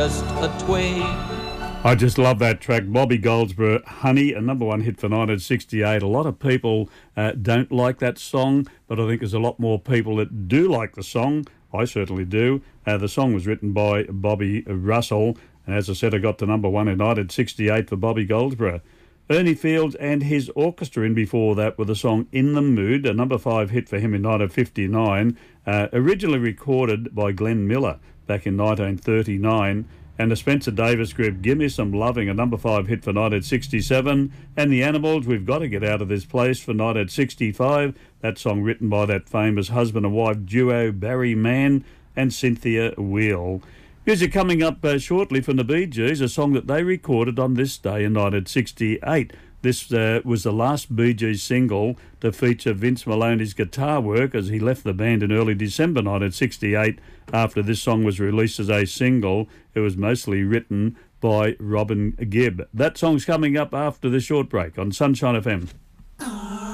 just a twig. I just love that track. Bobby Goldsboro, Honey, a number one hit for 1968. A lot of people don't like that song, but I think there's a lot more people that do like the song. I certainly do. The song was written by Bobby Russell, and as I said, I got to number one in 1968 for Bobby Goldsboro. Ernie Fields and his orchestra in before that with the song In the Mood, a number 5 hit for him in 1959, originally recorded by Glenn Miller back in 1939. And the Spencer Davis Group, Give Me Some Loving, a number 5 hit for 1967. And the Animals, We've Got to Get Out of This Place for 1965. That song written by that famous husband and wife duo, Barry Mann and Cynthia Weil. Music coming up shortly from the Bee Gees, a song that they recorded on this day in 1968. This was the last Bee Gees single to feature Vince Maloney's guitar work as he left the band in early December 1968. After this song was released as a single, it was mostly written by Robin Gibb. That song's coming up after the short break on Sunshine FM.